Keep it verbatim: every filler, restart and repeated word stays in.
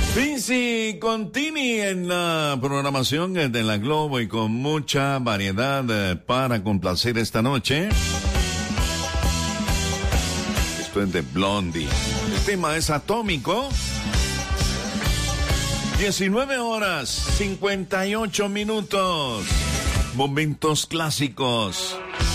Vinci Contini en la programación de la Globo y con mucha variedad para complacer esta noche. Esto es de Blondie. El tema es Atómico. diecinueve horas, cincuenta y ocho minutos. Momentos clásicos.